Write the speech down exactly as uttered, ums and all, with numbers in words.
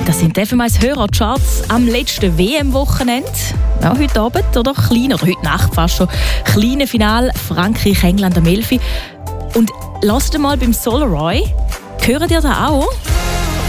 Das sind die F M eins Hörercharts am letzten W M-Wochenende. Ja, heute Abend oder klein, oder heute Nacht fast schon. Kleine Finale Frankreich, England am elf Uhr. Und lasst mal beim Solaroy. Hören ihr das auch?